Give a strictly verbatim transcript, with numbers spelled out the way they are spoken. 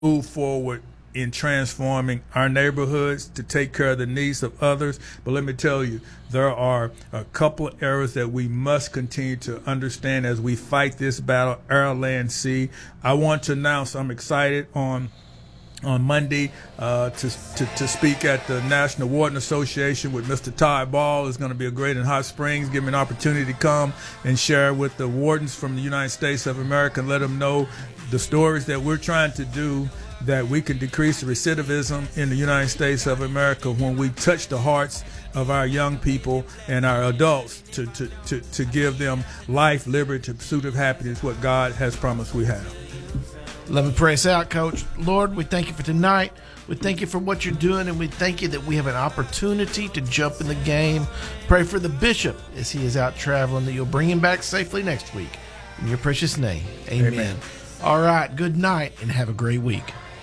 move forward in transforming our neighborhoods to take care of the needs of others. But let me tell you, there are a couple of areas that we must continue to understand as we fight this battle, air, land, sea. I want to announce I'm excited on on Monday uh, to, to to speak at the National Warden Association with Mister Todd Ball. It's going to be a great in Hot Springs. Give me an opportunity to come and share with the wardens from the United States of America and let them know the stories that we're trying to do, that we can decrease the recidivism in the United States of America when we touch the hearts of our young people and our adults to, to, to, to give them life, liberty, the pursuit of happiness, what God has promised we have. Let me pray us out, Coach. Lord, we thank you for tonight. We thank you for what you're doing, and we thank you that we have an opportunity to jump in the game. Pray for the bishop as he is out traveling, that you'll bring him back safely next week. In your precious name, amen. Amen. All right, good night, and have a great week.